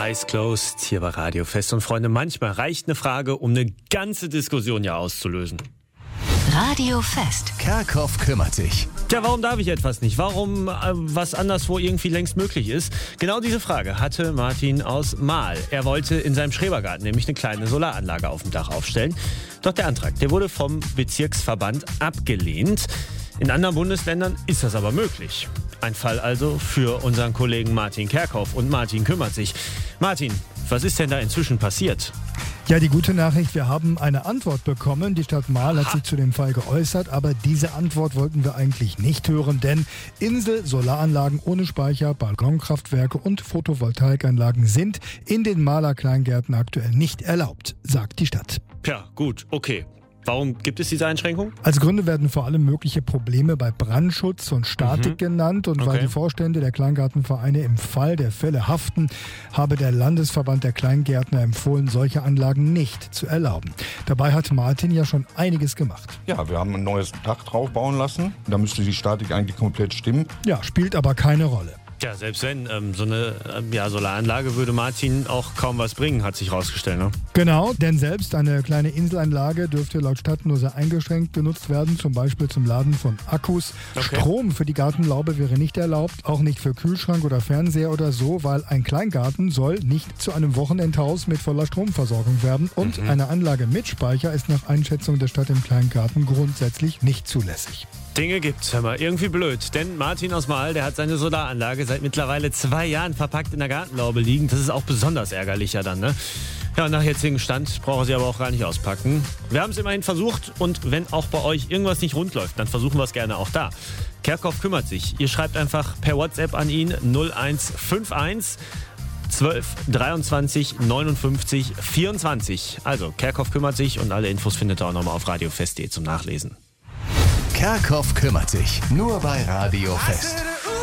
Eyes Closed hier bei Radio Fest. Und Freunde, manchmal reicht eine Frage, um eine ganze Diskussion ja auszulösen. Radio Fest. Kerkhoff kümmert sich. Tja, warum darf ich etwas nicht? Warum was anderswo irgendwie längst möglich ist? Genau diese Frage hatte Martin aus Mahl. Er wollte in seinem Schrebergarten nämlich eine kleine Solaranlage auf dem Dach aufstellen. Doch der Antrag, der wurde vom Bezirksverband abgelehnt. In anderen Bundesländern ist das aber möglich. Ein Fall also für unseren Kollegen Martin Kerkhoff. Und Martin kümmert sich. Martin, was ist denn da inzwischen passiert? Ja, die gute Nachricht, wir haben eine Antwort bekommen. Die Stadt Mahl hat sich zu dem Fall geäußert, aber diese Antwort wollten wir eigentlich nicht hören, denn Insel, Solaranlagen ohne Speicher, Balkonkraftwerke und Photovoltaikanlagen sind in den Mahler Kleingärten aktuell nicht erlaubt, sagt die Stadt. Ja, gut, okay. Warum gibt es diese Einschränkung? Als Gründe werden vor allem mögliche Probleme bei Brandschutz und Statik genannt. Und weil die Vorstände der Kleingartenvereine im Fall der Fälle haften, habe der Landesverband der Kleingärtner empfohlen, solche Anlagen nicht zu erlauben. Dabei hat Martin ja schon einiges gemacht. Ja, wir haben ein neues Dach drauf bauen lassen. Da müsste die Statik eigentlich komplett stimmen. Ja, spielt aber keine Rolle. Ja, selbst wenn, so eine Solaranlage würde Martin auch kaum was bringen, hat sich rausgestellt, ne? Genau, denn selbst eine kleine Inselanlage dürfte laut Stadt nur sehr eingeschränkt genutzt werden, zum Beispiel zum Laden von Akkus. Okay. Strom für die Gartenlaube wäre nicht erlaubt, auch nicht für Kühlschrank oder Fernseher oder so, weil ein Kleingarten soll nicht zu einem Wochenendhaus mit voller Stromversorgung werden. Und eine Anlage mit Speicher ist nach Einschätzung der Stadt im Kleingarten grundsätzlich nicht zulässig. Dinge gibt's, hör mal, irgendwie blöd. Denn Martin aus Mahl, der hat seine Solaranlage seit mittlerweile 2 Jahren verpackt in der Gartenlaube liegen. Das ist auch besonders ärgerlicher dann, ne? Ja, nach jetzigem Stand braucht er sie aber auch gar nicht auspacken. Wir haben es immerhin versucht und wenn auch bei euch irgendwas nicht rund läuft, dann versuchen wir es gerne auch da. Kerkhoff kümmert sich. Ihr schreibt einfach per WhatsApp an ihn 0151 12 23 59 24. Also, Kerkhoff kümmert sich und alle Infos findet ihr auch nochmal auf radiofest.de zum Nachlesen. Kerkhoff kümmert sich. Nur bei Radio Fest.